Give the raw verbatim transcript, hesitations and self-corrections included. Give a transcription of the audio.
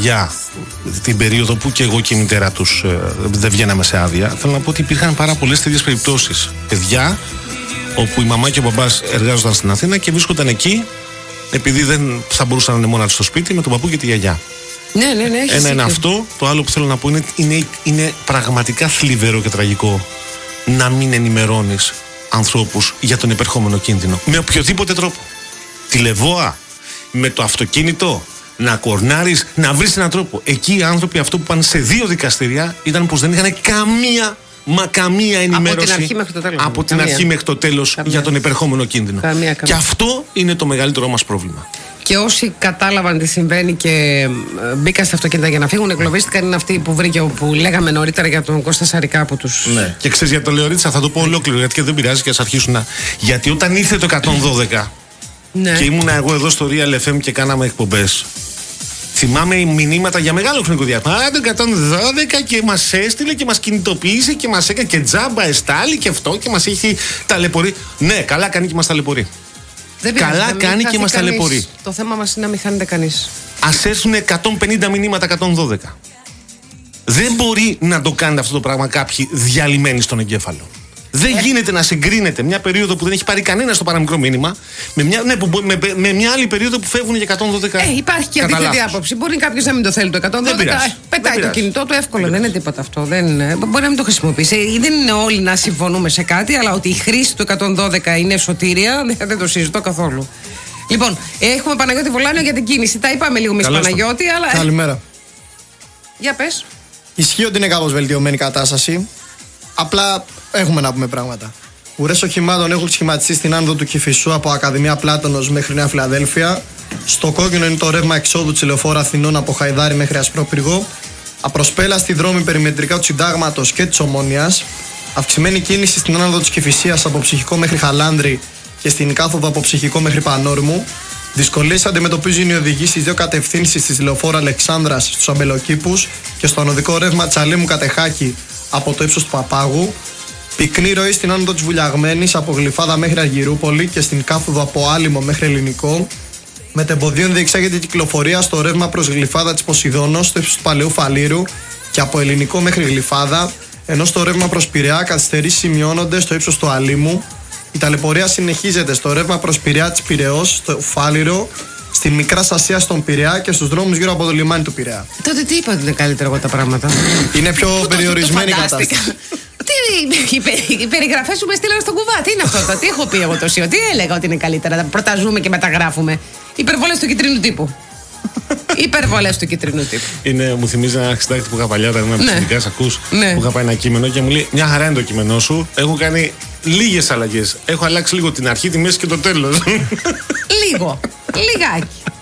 γιαγιά την περίοδο που και εγώ και η μητέρα τους ε, δεν βγαίναμε σε άδεια, θέλω να πω ότι υπήρχαν πάρα πολλές τέτοιες περιπτώσεις. Παιδιά όπου η μαμά και ο μπαμπάς εργάζονταν στην Αθήνα και βρίσκονταν εκεί επειδή δεν θα μπορούσαν να είναι μόνα τους στο σπίτι με τον παππού και τη γιαγιά. Ναι, ναι, ναι. Ένα είναι αυτό. Το άλλο που θέλω να πω είναι, είναι, είναι πραγματικά θλιβερό και τραγικό να μην ενημερώνεις ανθρώπους για τον επερχόμενο κίνδυνο. Με οποιοδήποτε τρόπο. Τηλεβόα, με το αυτοκίνητο, να κορνάρεις, να βρεις έναν τρόπο. Εκεί οι άνθρωποι αυτό που πάνε σε δύο δικαστήρια ήταν πως δεν είχαν καμία, μα καμία ενημέρωση. Από την αρχή μέχρι το τέλος. Από την καμία. αρχή μέχρι το τέλος καμία. Για τον επερχόμενο κίνδυνο. Καμία, καμία. Και αυτό είναι το μεγαλύτερό μας πρόβλημα. Και όσοι κατάλαβαν τι συμβαίνει και μπήκαν στα αυτοκίνητα για να φύγουν, εγκλωβίστηκαν, είναι αυτοί που βρήκε, που λέγαμε νωρίτερα για τον Κώστα Σαρικά από τους. Ναι. Και ξέρεις για το Λεωρίτσα, θα το πω ολόκληρο γιατί και δεν πειράζει και ας αρχίσουν να. Γιατί όταν ήρθε το εκατόν δώδεκα Ναι. και ήμουνα εγώ εδώ στο Real εφ εμ και κάναμε εκπομπές, θυμάμαι μηνύματα για μεγάλο χρονικό διάστημα. Α, το εκατόν δώδεκα και μας έστειλε και μας κινητοποίησε και μας έκανε και τζάμπα εστάλει και αυτό και μας έχει ταλαιπωρεί. Ναι, καλά κάνει και μας ταλαιπωρεί. Δεν πειράζει, Καλά να μην κάνει και χαθεί μας κανείς. ταλαιπωρεί. Το θέμα μας είναι να μην χάνεται κανείς. Ας έρθουν εκατόν πενήντα μηνύματα εκατόν δώδεκα. Δεν μπορεί να το κάνετε αυτό το πράγμα κάποιοι διαλυμένοι στον εγκέφαλο. Δεν γίνεται να συγκρίνεται μια περίοδο που δεν έχει πάρει κανένα στο παραμικρό μήνυμα με μια, ναι, που, με, με μια άλλη περίοδο που φεύγουν για εκατόν δώδεκα. Ε, υπάρχει και αντίθετη άποψη. Μπορεί κάποιο να μην το θέλει το εκατόν δώδεκα. Δεν πειράζει. Ε, πετάει Δεν το κινητό του εύκολο. Δεν, δεν είναι τίποτα αυτό. Δεν, μπορεί να μην το χρησιμοποιήσει. Δεν είναι όλοι να συμφωνούμε σε κάτι, αλλά ότι η χρήση του εκατόν δώδεκα είναι σωτήρια, δεν το συζητώ καθόλου. Λοιπόν, έχουμε Παναγιώτη Βολάνιο για την κίνηση. Τα είπαμε λίγο εμείς Παναγιώτη, αλλά. Καλημέρα. Για πες. Ισχύει ότι είναι κάπως βελτιωμένη η κατάσταση. Απλά έχουμε να πούμε πράγματα. Ουρές οχημάτων έχουν σχηματιστεί στην άνοδο του Κηφισού από Ακαδημία Πλάτωνος μέχρι Νέα Φιλαδέλφια. Στο κόκκινο είναι το ρεύμα εξόδου της Λεωφόρου Αθηνών από Χαϊδάρι μέχρι Ασπρόπυργο. Απροσπέλαστη δρόμη περιμετρικά του Συντάγματος και της Ομόνοιας. Αυξημένη κίνηση στην άνοδο της Κηφισίας από Ψυχικό μέχρι Χαλάνδρη και στην κάθοδο από Ψυχικό μέχρι Πανόρμου. Δυσκολίες αντιμετωπίζουν οι οδηγοί στις δύο κατευθύνσεις της Λεωφόρου Αλεξάνδρας στους Αμπελοκήπους και στο ανωδικό ρεύμα Τσαλίμου Κατεχάκη από το ύψος του Παπάγου. Πυκνή ροή στην άνοδο της Βουλιαγμένης από Γλυφάδα μέχρι Αργυρούπολη και στην κάθοδο από Άλυμο μέχρι Ελληνικό. Μετεμποδίων διεξάγεται η κυκλοφορία στο ρεύμα προς Γλυφάδα της Ποσειδώνος στο ύψος του Παλαιού Φαλήρου και από Ελληνικό μέχρι Γλυφάδα, ενώ στο ρεύμα προς Πειραιά καθυστερήσεις σημειώνονται στο ύψος του Αλήμου. Η ταλαιπωρία συνεχίζεται στο ρεύμα προς Πειραιά της Πειραιώς, στο Φάληρο, στην Μικρά Ασία στον Πειραιά και στους δρόμους γύρω από το λιμάνι του Πειραιά. Τότε τι είπατε είναι καλύτερα εγώ τα πράγματα. Είναι πιο περιορισμένη η κατάσταση. Τι, οι περιγραφές σου με στείλανε στον κουβά. Τι είναι αυτό, τι έχω πει εγώ τόσο, τι έλεγα ότι είναι καλύτερα. Να πρωταζούμε και μεταγράφουμε. Υπερβολές του κυτρινού τύπου. Υπερβολές του κυτρινού τύπου. Είναι, μου θυμίζει ένα συντάκτη που είχα παλιά, τα ήμουν ψηφιακά, ακούς, ναι. Που είχα πάει ένα κείμενο και μου λέει: μια χαρά είναι το κείμενό σου. Έχω κάνει λίγες αλλαγές. Έχω αλλάξει λίγο την αρχή, τη μέση και το τέλος. Λίγο. Λιγάκι.